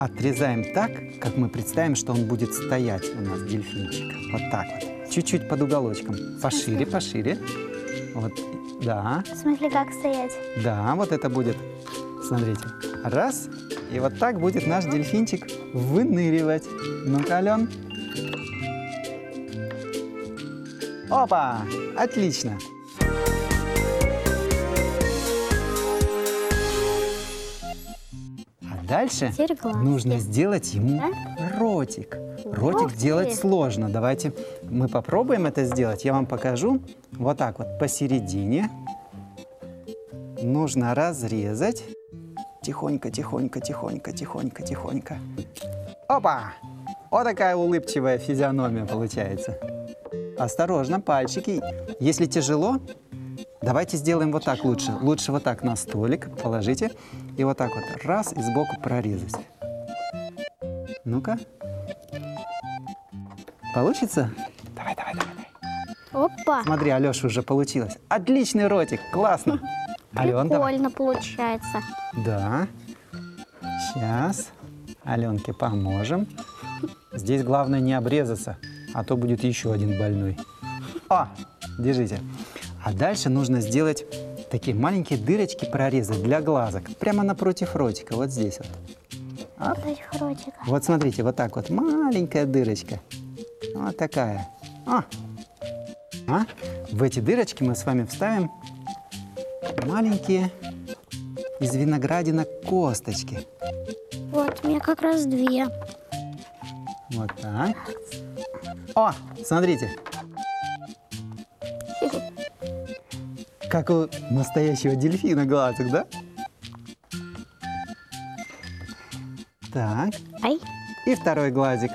Отрезаем так, как мы представим, что он будет стоять у нас, дельфинчик. Вот так вот. Чуть-чуть под уголочком. Пошире, пошире. Вот, да. В смысле, как стоять? Да, вот это будет. Смотрите. Раз. И вот так будет наш дельфинчик выныривать. Ну-ка, Ален. Опа! Отлично! А дальше Теперь глазки. нужно сделать ему ротик. Ротик Ух ты! делать сложно. Давайте мы попробуем это сделать. Я вам покажу. Вот так вот посередине. Нужно разрезать. Тихонько, тихонько, тихонько, тихонько, тихонько. Опа! Вот такая улыбчивая физиономия получается. Осторожно, пальчики. Если тяжело, давайте сделаем вот так лучше. Лучше вот так на столик положите. И вот так вот раз и сбоку прорезать. Ну-ка. Получится? Давай, давай, давай. Опа! Смотри, Алеша, уже получилось. Отличный ротик, классно. Ален, давай. Прикольно получается. Да. Сейчас Аленке поможем. Здесь главное не обрезаться, а то будет еще один больной. О, держите. А дальше нужно сделать такие маленькие дырочки, прорезать для глазок. Прямо напротив ротика, вот здесь вот. Оп. Против ротика. Вот смотрите, вот так вот, маленькая дырочка. Вот такая. В эти дырочки мы с вами вставим маленькие из виноградина косточки. Вот, у меня как раз 2. Вот так. О, смотрите. Как у настоящего дельфина глазок, да? Так. Ай, И второй глазик.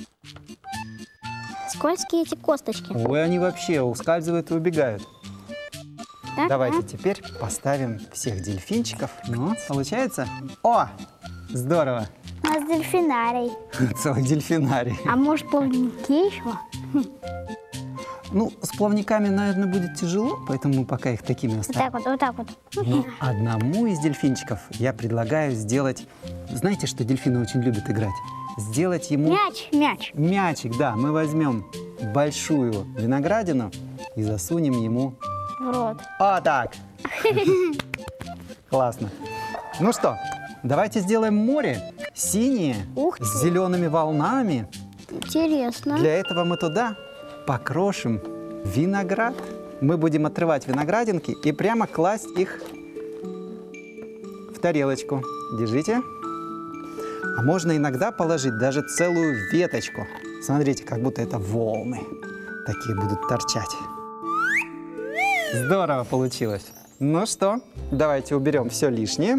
скользкие эти косточки. Ой, они вообще ускальзывают и убегают. Так, Давайте теперь поставим всех дельфинчиков. Ну, получается? О, здорово. У нас дельфинарий. Целый дельфинарий. А может, плавники еще? Ну, с плавниками, наверное, будет тяжело, поэтому мы пока их такими Вот оставим. так вот, вот так вот. Но одному из дельфинчиков я предлагаю сделать... Знаете, что дельфины очень любят играть? Сделать ему Мяч. мячик, да. Мы возьмем большую виноградину и засунем ему... В рот. О, так! Классно. Ну что, давайте сделаем море синее, Ух ты. с зелеными волнами. Интересно. Для этого мы туда покрошим виноград. Мы будем отрывать виноградинки и прямо класть их в тарелочку. Держите. А можно иногда положить даже целую веточку. Смотрите, как будто это волны. Такие будут торчать. Здорово получилось. Ну что, давайте уберем все лишнее.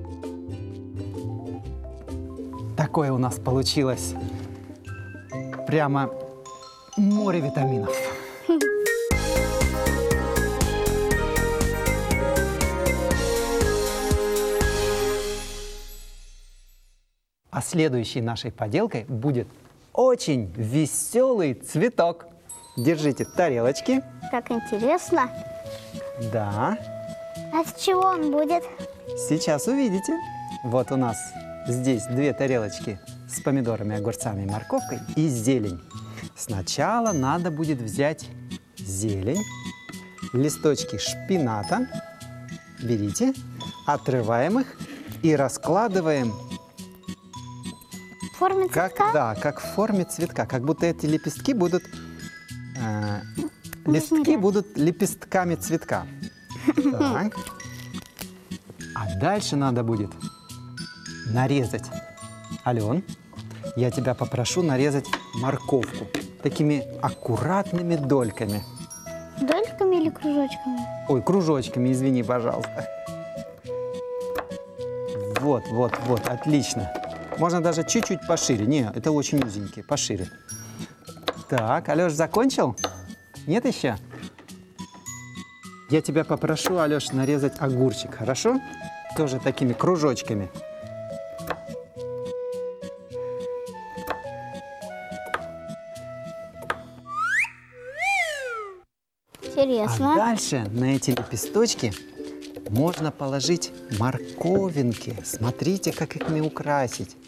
Такое у нас получилось прямо море витаминов. А следующей нашей поделкой будет очень веселый цветок. Держите тарелочки. Как интересно. Да, А с чего он будет? сейчас увидите. Вот у нас здесь 2 тарелочки с помидорами, огурцами, морковкой и зелень. Сначала надо будет взять зелень, листочки шпината. Берите, отрываем их и раскладываем В форме цветка? как в форме цветка, как будто эти лепестки будут листки Миля. будут лепестками цветка. Так. А дальше надо будет нарезать. Ален, я тебя попрошу нарезать морковку такими аккуратными дольками. Дольками или кружочками? Ой, кружочками, извини, пожалуйста. Вот, вот, вот, отлично. Можно даже чуть-чуть пошире. Не, это очень узенькие, пошире. Так, Алеш, закончил? Нет еще? Я тебя попрошу, Алеш, нарезать огурчик, хорошо? Тоже такими кружочками. Интересно. А дальше на эти лепесточки можно положить морковинки. Смотрите, как их украсить.